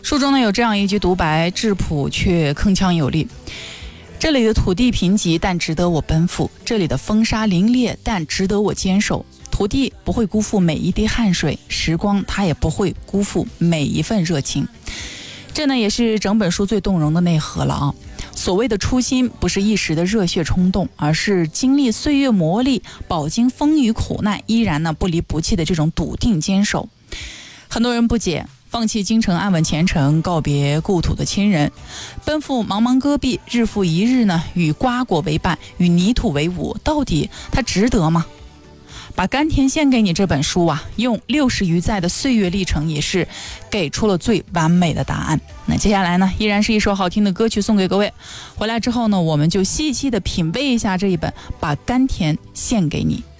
书中呢有这样一句独白，质朴却铿锵有力。这里的土地贫瘠，但值得我奔赴；这里的风沙凛冽，但值得我坚守。土地不会辜负每一滴汗水，时光它也不会辜负每一份热情。这呢也是整本书最动容的内核了啊！所谓的初心，不是一时的热血冲动，而是经历岁月磨砺，饱经风雨苦难，依然呢不离不弃的这种笃定坚守。很多人不解，放弃京城安稳前程，告别故土的亲人，奔赴茫茫戈壁，日复一日呢与瓜果为伴，与泥土为伍，到底它值得吗？把甘甜献给你这本书啊，用60余载的岁月历程，也是给出了最完美的答案。那接下来呢，依然是一首好听的歌曲送给各位。回来之后呢，我们就细细的品味一下这一本《把甘甜献给你》。